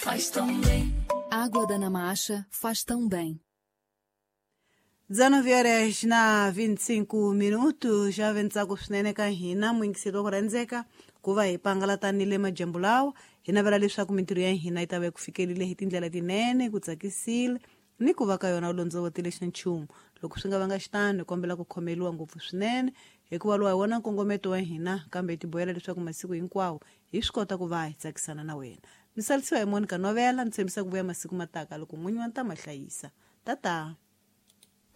faz tão bem. Água da Namacha faz tão bem. 19:25 já ventsako swinene ka hina muingiselo ku rhandzeka ku va hi pangalatanile majambu lawa hi navela leswaku mintirho ya hina yi ta va yi ku fikelile hi tindlela tinene ku tsakisile ni ku va ka yona u londzovotile xinchumu loko swi nga vanga xitano hi kombela ku khomeliwa ngopfu swinene hikuva lowu hi wona nkongometo wa hina kambe hi tibohela leswaku masiku hinkwawo hi swi kota ku va hi tsakisana na wena misalisiwa hi Monica Novela ni tshembisa ku vuya masiku mataka loko n'winyi wa nta mahlayisa tata.